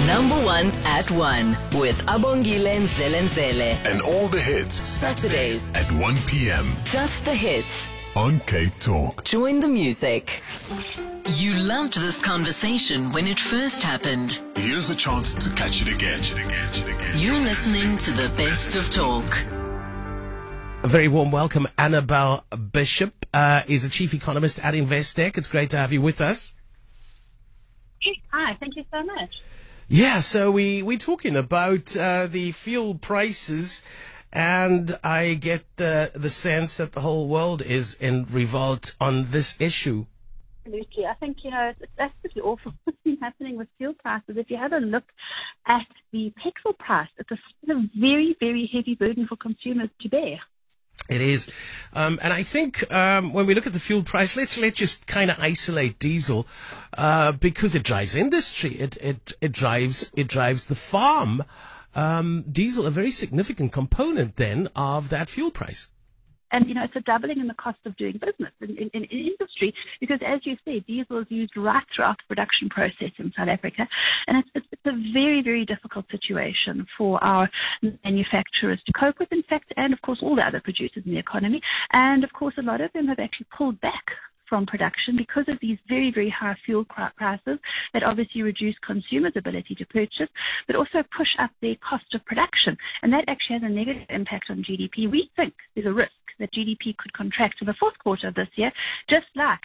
Number ones at 1 with Abongile Nzelenzele. And all the hits Saturdays at 1 p.m. Just the hits. on Cape Talk. Join the music. You loved this conversation when it first happened. Here's a chance to catch it again. You're listening to the best of talk. A very warm welcome. Annabelle Bishop is a chief economist at Investec. It's great to have you with us. Hi, thank you so much. Yeah, so we're talking about the fuel prices, and I get the sense that the whole world is in revolt on this issue. Absolutely. I think, it's absolutely awful what's been happening with fuel prices. If you have a look at the petrol price, it's a very, very heavy burden for consumers to bear. It is. And I think when we look at the fuel price, let's just kind of isolate diesel because it drives industry. It drives the farm. Diesel, a very significant component then of that fuel price. And, it's a doubling in the cost of doing business in industry because, as you say, diesel is used right throughout the production process in South Africa. And it's a very, very difficult situation for our manufacturers to cope with, in fact, and, of course, all the other producers in the economy. And, of course, a lot of them have actually pulled back from production because of these very, very high fuel prices that obviously reduce consumers' ability to purchase, but also push up their cost of production. And that actually has a negative impact on GDP. We think there's a risk that GDP could contract in the fourth quarter of this year, just like